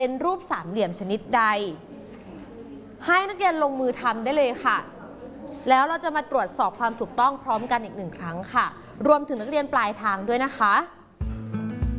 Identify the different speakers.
Speaker 1: เป็นรูปสามเหลี่ยมชนิดใดให้นักเรียนลงมือทำได้เลยค่ะแล้วเราจะมาตรวจสอบความถูกต้องพร้อมกันอีก1 ครั้งค่ะรวมถึงนักเรียนปลายทางด้วยนะคะ